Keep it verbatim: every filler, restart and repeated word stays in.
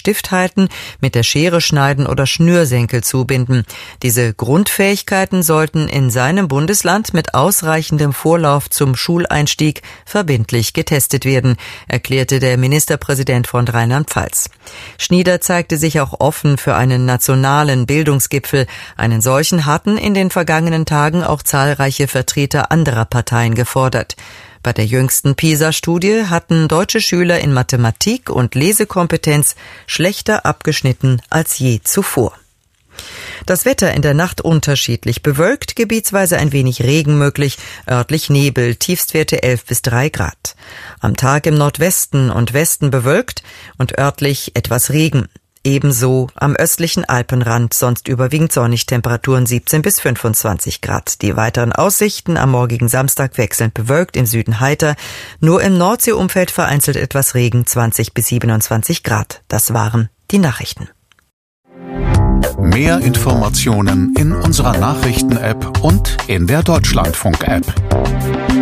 Stift halten, mit der Schere schneiden oder Schnürsenkel zubinden. Diese Grundfähigkeiten sollten in seinem Bundesland mit ausreichendem Vorlauf zum Schuleinstieg verbindlich getestet werden, erklärte der Ministerpräsident von Rheinland-Pfalz. Schnieder zeigte sich auch offen für einen nationalen Bildungsgipfel. Einen solchen hatten in den vergangenen Tagen auch zahlreiche Vertreter anderer Parteien gefordert. Bei der jüngsten PISA-Studie hatten deutsche Schüler in Mathematik und Lesekompetenz schlechter abgeschnitten als je zuvor. Das Wetter in der Nacht unterschiedlich bewölkt, gebietsweise ein wenig Regen möglich, örtlich Nebel, Tiefstwerte elf bis drei Grad. Am Tag im Nordwesten und Westen bewölkt und örtlich etwas Regen. Ebenso am östlichen Alpenrand, sonst überwiegend sonnig, Temperaturen siebzehn bis fünfundzwanzig Grad. Die weiteren Aussichten am morgigen Samstag wechselnd bewölkt, im Süden heiter, nur im Nordseeumfeld vereinzelt etwas Regen, zwanzig bis siebenundzwanzig Grad. Das waren die Nachrichten. Mehr Informationen in unserer Nachrichten-App und in der Deutschlandfunk-App.